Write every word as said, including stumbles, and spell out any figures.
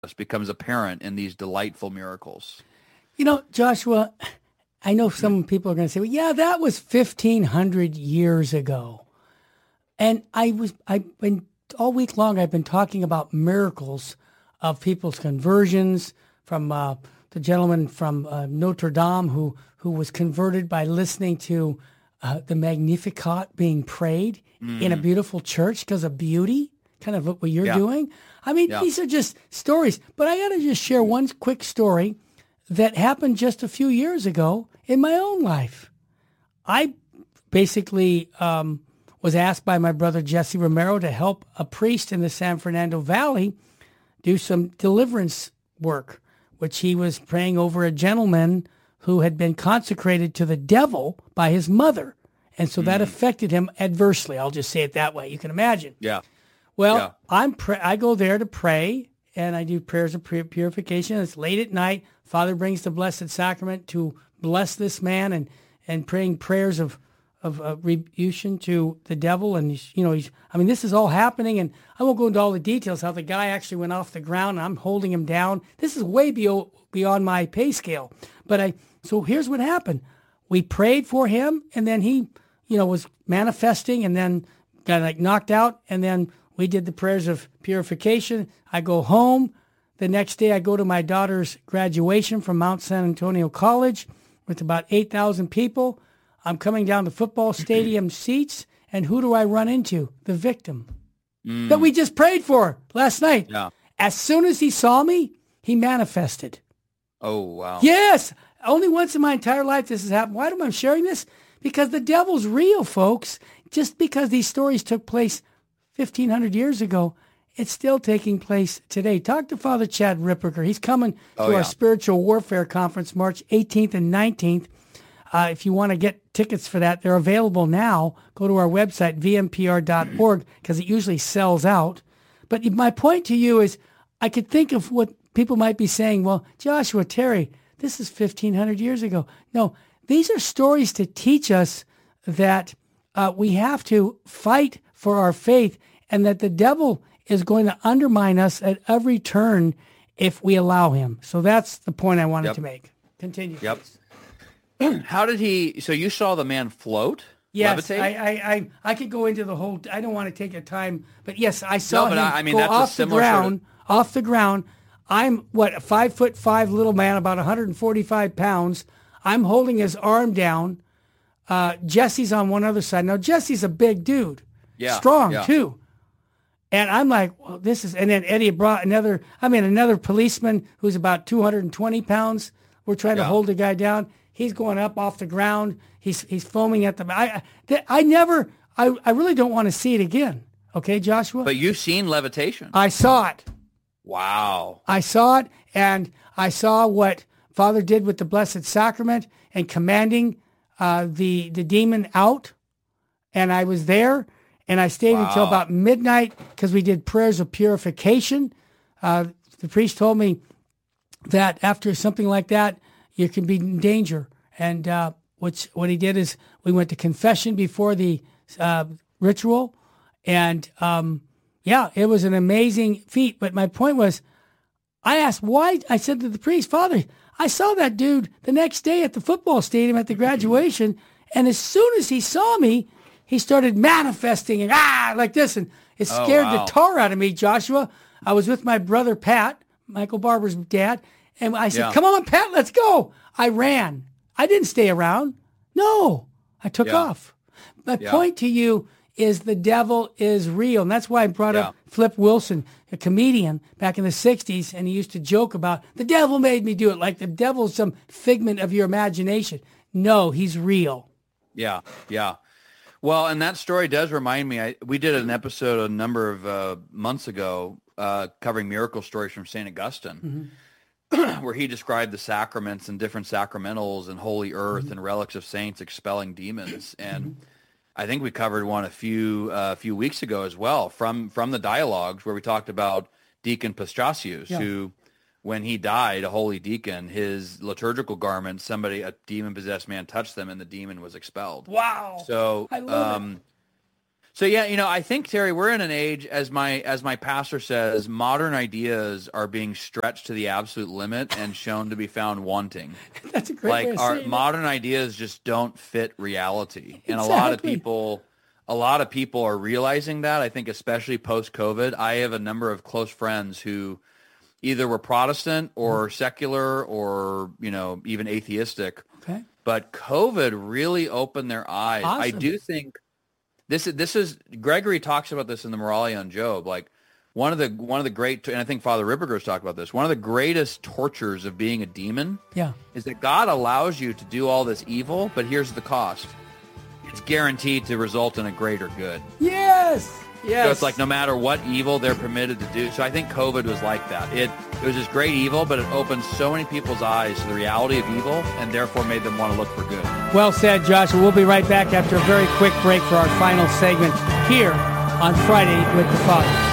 becomes apparent in these delightful miracles. You know, Joshua, I know some people are going to say, well, yeah, that was fifteen hundred years ago. And I was, I've been, all week long, I've been talking about miracles of people's conversions from uh, the gentleman from uh, Notre Dame who, who was converted by listening to uh, the Magnificat being prayed mm. in a beautiful church because of beauty, kind of what you're yeah. doing. I mean, yeah. these are just stories. But I got to just share one quick story that happened just a few years ago in my own life. I basically um, was asked by my brother Jesse Romero to help a priest in the San Fernando Valley do some deliverance work, which he was praying over a gentleman who had been consecrated to the devil by his mother. And so mm. that affected him adversely. I'll just say it that way. You can imagine. Yeah. Well, yeah. I'm pr- I go there to pray, and I do prayers of purification. It's late at night. Father brings the Blessed Sacrament to bless this man and, and praying prayers of of uh, rebution to the devil. And, he's, you know, he's, I mean, this is all happening, and I won't go into all the details how the guy actually went off the ground, and I'm holding him down. This is way be- beyond my pay scale. But I, so here's what happened. We prayed for him, and then he, you know, was manifesting and then got like knocked out. And then we did the prayers of purification. I go home. The next day I go to my daughter's graduation from Mount San Antonio College with about eight thousand people. I'm coming down the football stadium seats, and who do I run into? The victim mm. that we just prayed for last night. Yeah. As soon as he saw me, he manifested. Oh, wow. Yes. Only once in my entire life this has happened. Why am I sharing this? Because the devil's real, folks. Just because these stories took place fifteen hundred years ago, it's still taking place today. Talk to Father Chad Ripperger. He's coming to oh, yeah. our Spiritual Warfare Conference March eighteenth and nineteenth. Uh, if you want to get tickets for that, they're available now. Go to our website, v m p r dot org, because it usually sells out. But my point to you is I could think of what people might be saying. Well, Joshua, Terry, this is fifteen hundred years ago. No, these are stories to teach us that uh, we have to fight for our faith and that the devil is going to undermine us at every turn if we allow him. So that's the point I wanted yep. to make. Continue. Yep. How did he, so you saw the man float? Yes, levitate? I, I, I, I could go into the whole, I don't want to take a time, but yes, I saw no, but him I, I mean, go that's off a the similar ground, sort of... off the ground. I'm, what, a five foot five little man, about one hundred forty-five pounds. I'm holding his arm down. Uh, Jesse's on one other side. Now, Jesse's a big dude. Yeah. Strong, yeah. too. And I'm like, well, this is, and then Eddie brought another, I mean, another policeman who's about two hundred twenty pounds. We're trying yeah. to hold the guy down. He's going up off the ground. He's he's foaming at the, I, I, I never, I, I really don't want to see it again. Okay, Joshua? But you've seen levitation. I saw it. Wow. I saw it, and I saw what Father did with the Blessed Sacrament and commanding uh, the, the demon out. And I was there. And I stayed wow. until about midnight because we did prayers of purification. Uh, the priest told me that after something like that, you can be in danger. And uh, which, what he did is we went to confession before the uh, ritual. And um, yeah, it was an amazing feat. But my point was, I asked why. I said to the priest, Father, I saw that dude the next day at the football stadium at the graduation. And as soon as he saw me, he started manifesting and ah, like this. And it scared oh, wow. the tar out of me, Joshua. I was with my brother, Pat, Michael Barber's dad. And I said, yeah. come on, Pat, let's go. I ran. I didn't stay around. No, I took yeah. off. My yeah. point to you is the devil is real. And that's why I brought yeah. up Flip Wilson, a comedian back in the sixties. And he used to joke about the devil made me do it. Like the devil's some figment of your imagination. No, he's real. Yeah, yeah. Well, and that story does remind me, I, we did an episode a number of uh, months ago uh, covering miracle stories from Saint Augustine, mm-hmm. where he described the sacraments and different sacramentals and holy earth mm-hmm. and relics of saints expelling demons. And mm-hmm. I think we covered one a few uh, few weeks ago as well from, from the dialogues where we talked about Deacon Pastrasius, yeah. who, when he died, a holy deacon, his liturgical garments, somebody, a demon-possessed man touched them and the demon was expelled. Wow. So, I love um, it. So yeah, you know, I think, Terry, we're in an age, as my as my pastor says, modern ideas are being stretched to the absolute limit and shown to be found wanting. That's a great like way of our saying modern it. ideas just don't fit reality, and Exactly. a lot of people, a lot of people are realizing that. I think, especially post COVID, I have a number of close friends who either were Protestant or secular or you know even atheistic. Okay. But COVID really opened their eyes. Awesome. I do think. This is this is Gregory talks about this in the Moralia on Job. Like one of the one of the great, and I think Father Ripperger's talked about this. One of the greatest tortures of being a demon, Yeah. is that God allows you to do all this evil, but here's the cost: it's guaranteed to result in a greater good. Yes. Yes. So it's like no matter what evil they're permitted to do. So I think COVID was like that. It it was this great evil, but it opened so many people's eyes to the reality of evil, and therefore made them want to look for good. Well said, Joshua. We'll be right back after a very quick break for our final segment here on Friday with the Father.